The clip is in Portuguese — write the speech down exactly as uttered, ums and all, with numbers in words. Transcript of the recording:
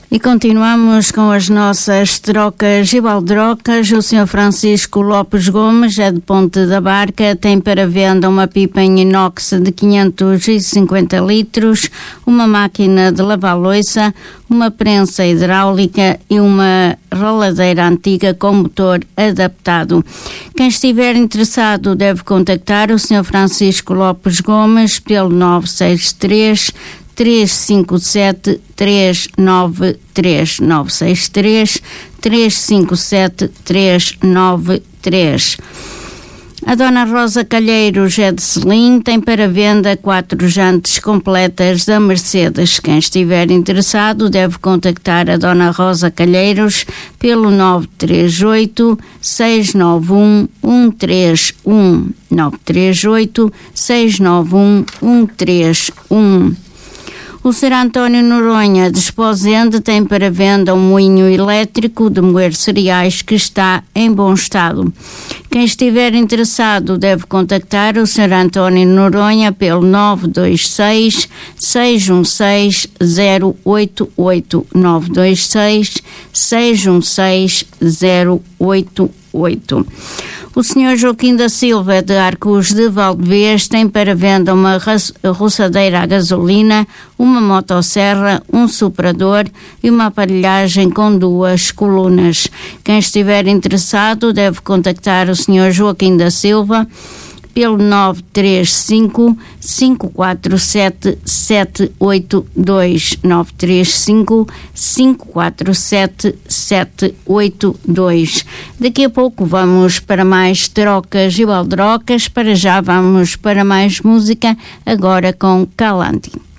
E continuamos com as nossas trocas e baldrocas. O senhor Francisco Lopes Gomes é de Ponte da Barca, tem para venda uma pipa em inox de quinhentos e cinquenta litros, uma máquina de lavar louça, uma prensa hidráulica e uma roladeira antiga com motor adaptado. Quem estiver interessado deve contactar o senhor Francisco Lopes Gomes pelo nove seis três, três cinco sete, três nove três, nove seis três, três cinco sete, três nove três. A Dona Rosa Calheiros é de Selim, tem para venda quatro jantes completas da Mercedes. Quem estiver interessado deve contactar a Dona Rosa Calheiros pelo nove três oito, seis nove um, um três um, nove três oito, seis nove um, um três um. O senhor António Noronha de Esposende tem para venda um moinho elétrico de moer cereais que está em bom estado. Quem estiver interessado deve contactar o senhor António Noronha pelo nove dois seis, seis um seis, zero oito oito, nove dois seis, seis um seis, zero oito oito. O senhor Joaquim da Silva de Arcos de Valdevez tem para venda uma roçadeira a gasolina, uma motosserra, um soprador e uma aparelhagem com duas colunas. Quem estiver interessado deve contactar o senhor Joaquim da Silva pelo nove três cinco, cinco quatro sete, sete oito dois, nove três cinco, cinco quatro sete, sete oito dois. Daqui a pouco vamos para mais trocas e baldrocas. Para já vamos para mais música, agora com Calandi.